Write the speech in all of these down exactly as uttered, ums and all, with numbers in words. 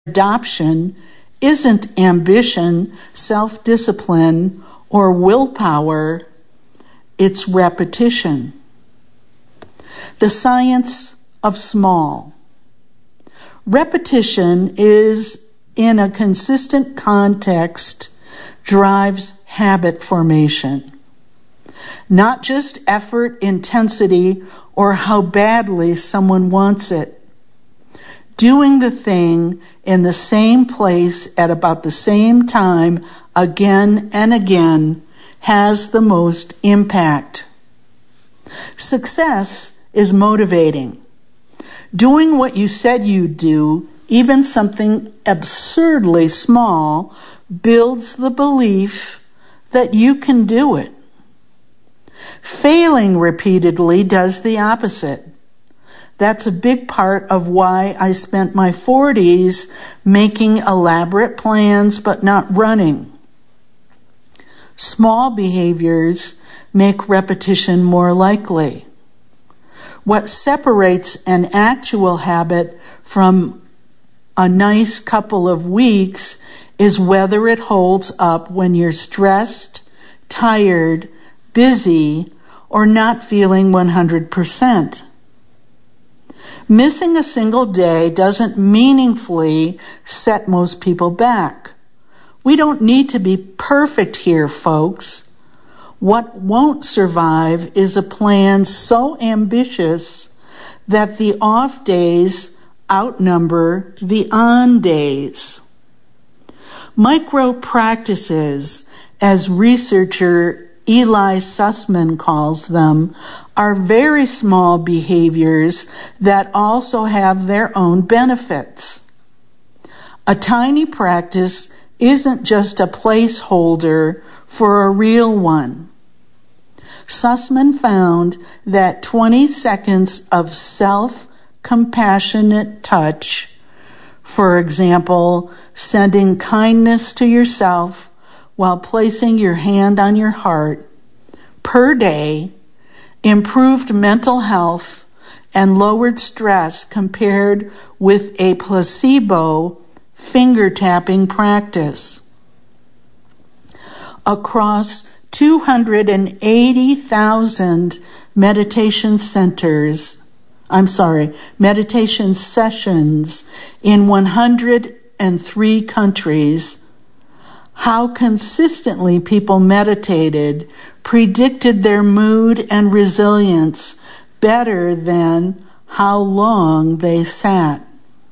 adoption isn't ambition, self-discipline, or willpower, it's repetition. The science of small. Repetition is, in a consistent context, drives habit formation. Not just effort, intensity, or how badly someone wants it. Doing the thing in the same place at about the same time again and again has the most impact. Success is motivating. Doing what you said you'd do, even something absurdly small, builds the belief that you can do it. Failing repeatedly does the opposite. That's a big part of why I spent my forties making elaborate plans but not running. Small behaviors make repetition more likely. What separates an actual habit from a nice couple of weeks is whether it holds up when you're stressed, tired, busy, or not feeling one hundred percent. Missing a single day doesn't meaningfully set most people back. We don't need to be perfect here, folks. What won't survive is a plan so ambitious that the off days outnumber the on days. Micro practices, as researcher Eli Sussman calls them, are very small behaviors that also have their own benefits. A tiny practice isn't just a placeholder for a real one. Sussman found that twenty seconds of self-compassionate touch, for example, sending kindness to yourself while placing your hand on your heart, per day, improved mental health and lowered stress compared with a placebo finger-tapping practice. Across two hundred eighty thousand meditation centers, I'm sorry, meditation sessions in one hundred three countries, how consistently people meditated predicted their mood and resilience better than how long they sat.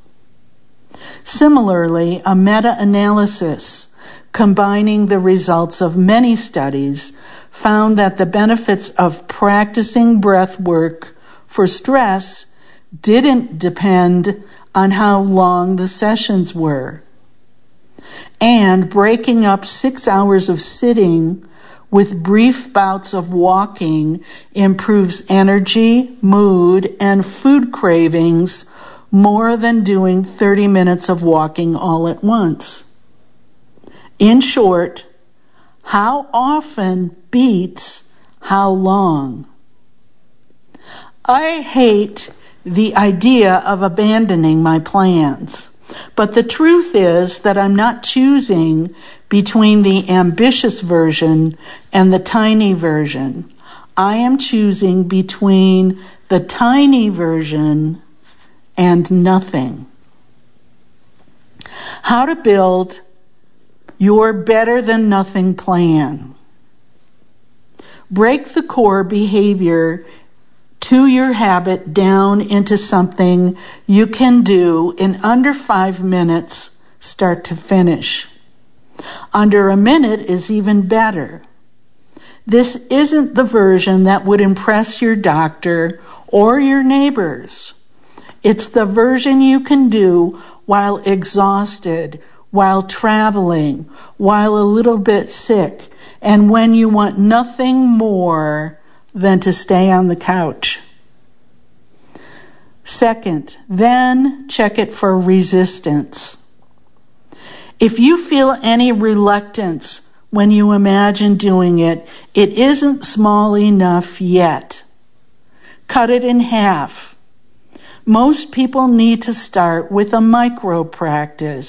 Similarly, a meta-analysis combining the results of many studies found that the benefits of practicing breath work for stress didn't depend on how long the sessions were. And breaking up six hours of sitting with brief bouts of walking improves energy, mood, and food cravings more than doing thirty minutes of walking all at once. In short, how often beats how long. I hate the idea of abandoning my plans. But the truth is that I'm not choosing between the ambitious version and the tiny version. I am choosing between the tiny version and nothing. How to build your better than nothing plan. Break the core behavior to your habit down into something you can do in under five minutes, start to finish. Under a minute is even better. This isn't the version that would impress your doctor or your neighbors. It's the version you can do while exhausted, while traveling, while a little bit sick, and when you want nothing more than to stay on the couch. Second, then check it for resistance. If you feel any reluctance when you imagine doing it, it isn't small enough yet. Cut it in half. Most people need to start with a micro practice.